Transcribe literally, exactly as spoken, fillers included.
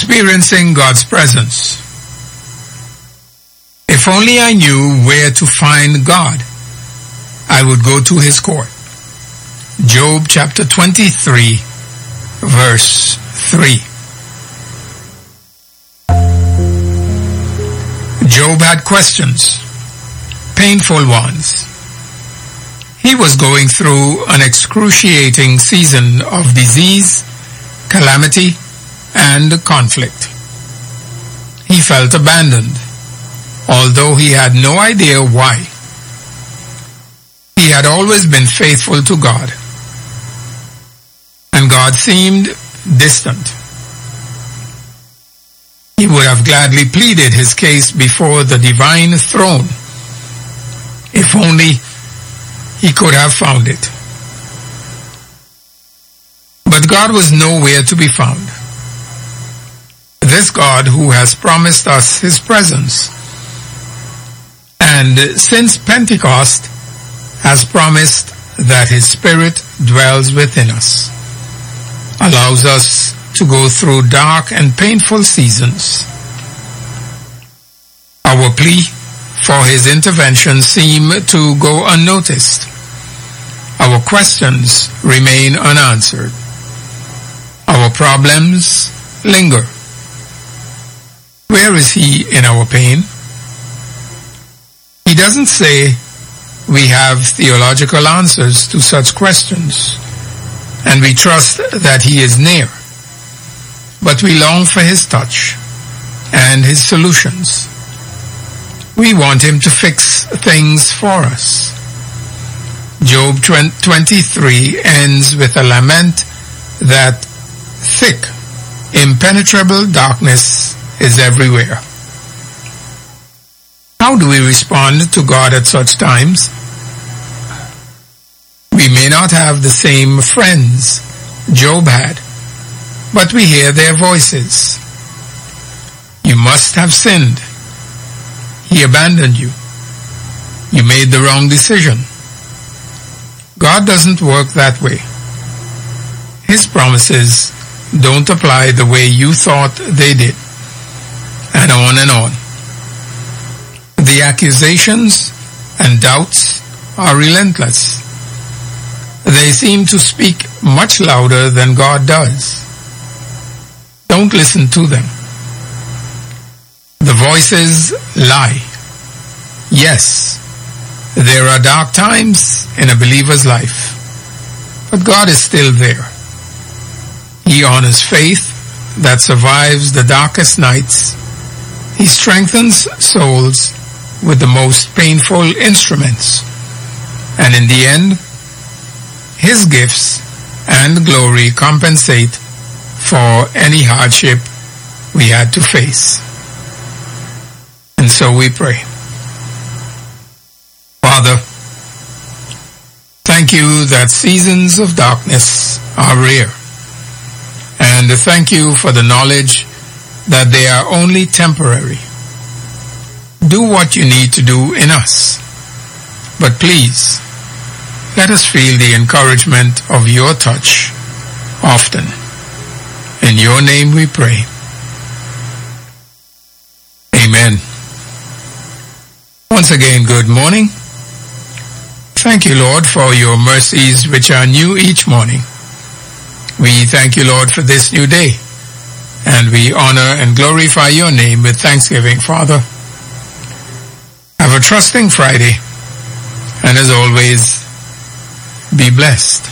Experiencing God's presence. If only I knew where to find God, I would go to his court. Job chapter twenty-three, verse three. Job had questions, painful ones. He was going through an excruciating season of disease, calamity, and conflict. He felt abandoned, although he had no idea why. He had always been faithful to God, and God seemed distant. He would have gladly pleaded his case before the divine throne, if only he could have found it. But God was nowhere to be found. This God who has promised us his presence, and since Pentecost has promised that his Spirit dwells within us, allows us to go through dark and painful seasons. Our plea for his intervention seem to go unnoticed. Our questions remain unanswered. Our problems linger. Where is he in our pain? He doesn't say we have theological answers to such questions, and we trust that he is near. But we long for his touch and his solutions. We want him to fix things for us. Job twenty-three ends with a lament that thick, impenetrable darkness is everywhere. How do we respond to God at such times? We may not have the same friends Job had, but we hear their voices. You must have sinned. He abandoned you. You made the wrong decision. God doesn't work that way. His promises don't apply the way you thought they did. And on and on. The accusations and doubts are relentless. They seem to speak much louder than God does. Don't listen to them. The voices lie. Yes, there are dark times in a believer's life, but God is still there. He honors faith that survives the darkest nights. He strengthens souls with the most painful instruments. And in the end, his gifts and glory compensate for any hardship we had to face. And so we pray. Father, thank you that seasons of darkness are rare. And thank you for the knowledge that they are only temporary. Do what you need to do in us. But please, let us feel the encouragement of your touch often. In your name we pray. Amen. Once again, good morning. Thank you, Lord, for your mercies which are new each morning. We thank you, Lord, for this new day. And we honor and glorify your name with thanksgiving, Father. Have a trusting Friday. And as always, be blessed.